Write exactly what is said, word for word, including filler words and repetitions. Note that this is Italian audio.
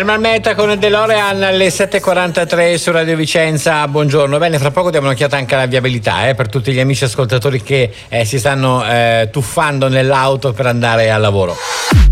Ermal Meta con il DeLorean alle sette e quarantatré su Radio Vicenza. Buongiorno. Bene, fra poco diamo un'occhiata anche alla viabilità eh, per tutti gli amici ascoltatori che eh, si stanno eh, tuffando nell'auto per andare al lavoro.